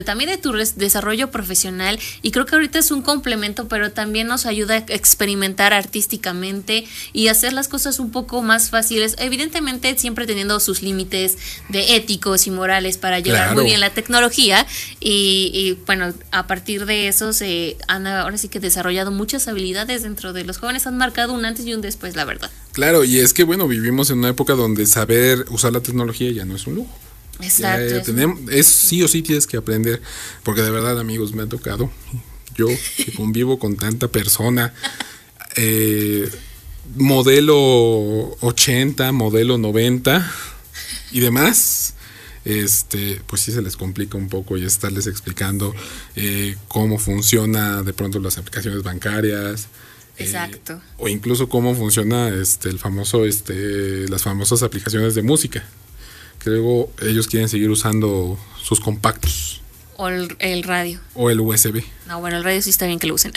también de tu desarrollo profesional, y creo que ahorita es un complemento, pero también nos ayuda a experimentar artísticamente y hacer las cosas un poco más fáciles, evidentemente siempre teniendo sus límites de éticos y morales para llevar muy bien la tecnología, y bueno, a partir de eso se han ahora sí que desarrollado muchas habilidades dentro de los jóvenes, han marcado un antes y un después, la verdad. Claro, y es que bueno, vivimos en una época donde saber usar la tecnología ya no es un lujo. Exacto. Es sí o sí tienes que aprender, porque de verdad, amigos, me ha tocado, yo que convivo con tanta persona, modelo 80, modelo 90 y demás, pues sí se les complica un poco y estarles explicando cómo funciona de pronto las aplicaciones bancarias. Exacto. O incluso cómo funciona el famoso las famosas aplicaciones de música. Que luego ellos quieren seguir usando sus compactos. O el radio. O el USB. No, bueno, el radio sí está bien que lo usen.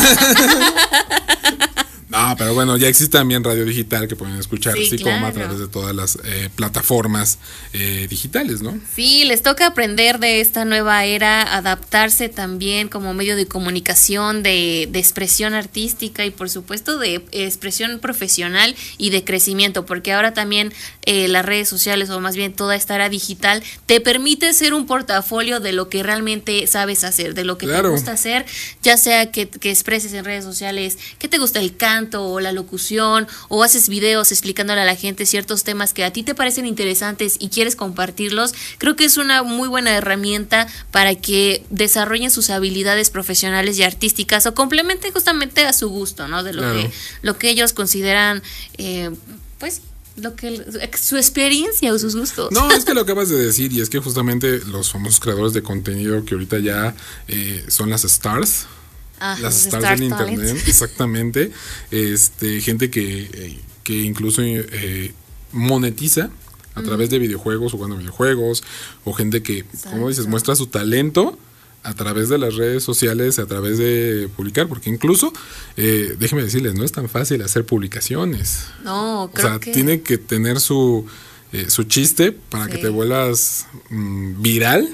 No, pero bueno, ya existe también radio digital que pueden escuchar, sí, así claro. como a través de todas las plataformas digitales, ¿no? Sí, les toca aprender de esta nueva era, adaptarse también como medio de comunicación, de expresión artística y por supuesto de expresión profesional y de crecimiento, porque ahora también las redes sociales, o más bien toda esta era digital, te permite ser un portafolio de lo que realmente sabes hacer, de lo que te gusta hacer, ya sea que expreses en redes sociales, que te gusta el canto o la locución, o haces videos explicándole a la gente ciertos temas que a ti te parecen interesantes y quieres compartirlos. Creo que es una muy buena herramienta para que desarrollen sus habilidades profesionales y artísticas o complementen justamente a su gusto, ¿no? De lo que ellos consideran, pues su experiencia o sus gustos. No, es que lo acabas de decir, y es que justamente los famosos creadores de contenido que ahorita ya son las stars. Las stars del internet, exactamente. Gente que incluso monetiza a través de videojuegos, jugando videojuegos, o gente que, como dices, muestra su talento a través de las redes sociales, a través de publicar, porque incluso, déjenme decirles, no es tan fácil hacer publicaciones. No, creo que tiene que tener su chiste para que te vuelvas viral,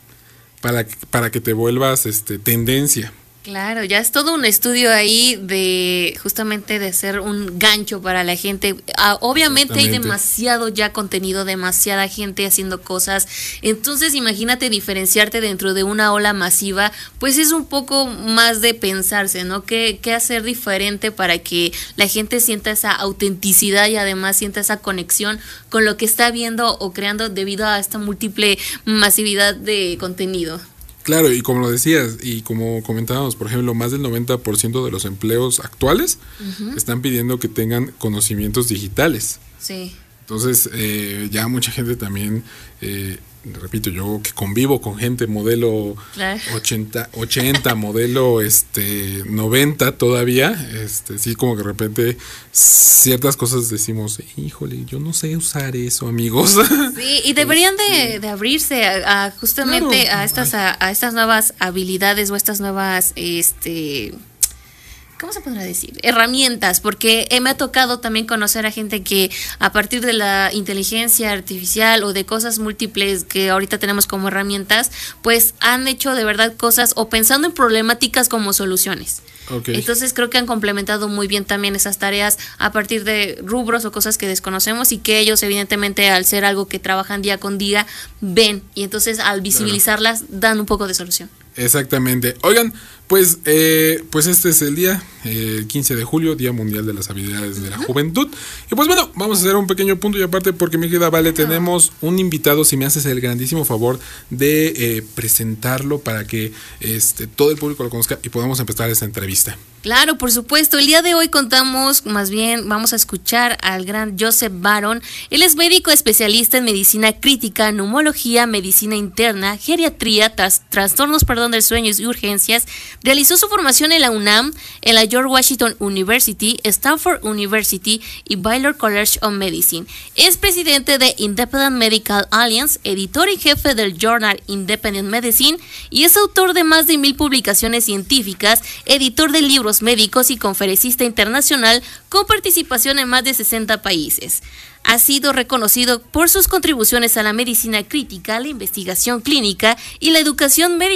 para que te vuelvas tendencia. Claro, ya es todo un estudio ahí de justamente de ser un gancho para la gente. Obviamente hay demasiado ya contenido, demasiada gente haciendo cosas. Entonces imagínate diferenciarte dentro de una ola masiva, pues es un poco más de pensarse, ¿no? ¿Qué hacer diferente para que la gente sienta esa autenticidad y además sienta esa conexión con lo que está viendo o creando debido a esta múltiple masividad de contenido? Claro, y como lo decías, y como comentábamos, por ejemplo, más del 90% de los empleos actuales están pidiendo que tengan conocimientos digitales. Sí. Entonces, ya mucha gente también, repito, yo que convivo con gente modelo 80 modelo 90 todavía, sí, como que de repente ciertas cosas decimos, híjole, yo no sé usar eso, amigos. Sí, y deberían de abrirse a justamente a estas nuevas habilidades o estas nuevas ¿cómo se podrá decir? Herramientas, porque me ha tocado también conocer a gente que a partir de la inteligencia artificial o de cosas múltiples que ahorita tenemos como herramientas, pues han hecho de verdad cosas o pensando en problemáticas como soluciones. Okay. Entonces creo que han complementado muy bien también esas tareas a partir de rubros o cosas que desconocemos y que ellos evidentemente al ser algo que trabajan día con día ven y entonces al visibilizarlas dan un poco de solución. Exactamente. Oigan, pues este es el día, el 15 de julio, Día Mundial de las Habilidades de la Juventud. Y pues bueno, vamos a hacer un pequeño punto y aparte porque mi querida Vale, tenemos un invitado, si me haces el grandísimo favor de presentarlo para que todo el público lo conozca y podamos empezar esta entrevista. Claro, por supuesto. El día de hoy vamos a escuchar al gran Joseph Barón. Él es médico especialista en medicina crítica, neumología, medicina interna, geriatría, trastornos del sueño y urgencias. Realizó su formación en la UNAM, en la George Washington University, Stanford University y Baylor College of Medicine. Es presidente de Independent Medical Alliance, editor y jefe del journal Independent Medicine y es autor de más de 1000 publicaciones científicas, editor de libros médicos y conferencista internacional con participación en más de 60 países. ha sido reconocido por sus contribuciones a la medicina crítica, la investigación clínica y la educación médica.